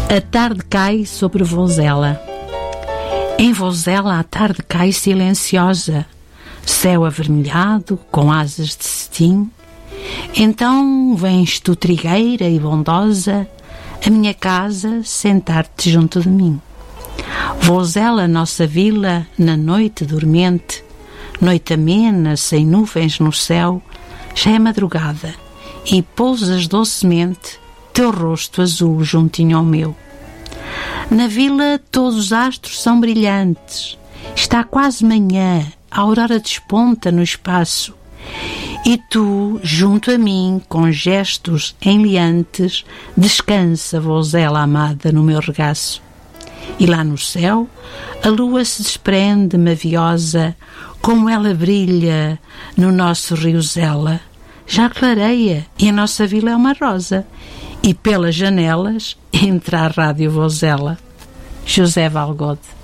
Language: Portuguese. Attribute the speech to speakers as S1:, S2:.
S1: A tarde cai sobre Vozela. Em Vozela a tarde cai silenciosa, céu avermelhado, com asas de cetim. Então vens tu, trigueira e bondosa, a minha casa, sentar-te junto de mim. Vozela, nossa vila, na noite dormente, noite amena, sem nuvens no céu, já é madrugada, e pousas docemente teu rosto azul juntinho ao meu. Na vila todos os astros são brilhantes, está quase manhã, a aurora desponta no espaço, e tu, junto a mim, com gestos enleantes, descansa, Vozela amada, no meu regaço. E lá no céu, a lua se desprende, maviosa, como ela brilha no nosso rio Zela. Já clareia e a nossa vila é uma rosa, e pelas janelas entra a rádio Vozela. José Valgode.